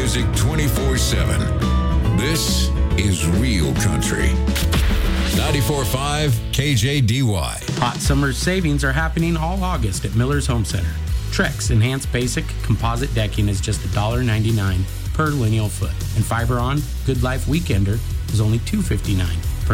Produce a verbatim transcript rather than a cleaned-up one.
music twenty-four seven. This is Real Country. ninety-four point five K J D Y. Hot summer savings are happening all August at Miller's Home Center. Trex Enhanced Basic Composite Decking is just one dollar ninety-nine per lineal foot. And Fiberon Good Life Weekender is only two dollars fifty-nine.